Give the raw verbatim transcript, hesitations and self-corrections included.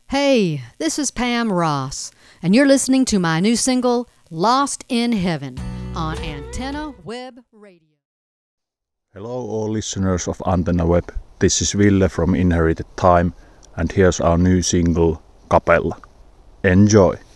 Hey, this is Pam Ross, and you're listening to my new single, Lost in Heaven, on Antenna Web Radio. Hello all listeners of Antenna Web, this is Ville from Inherited Time, and here's our new single, Capella. Enjoy!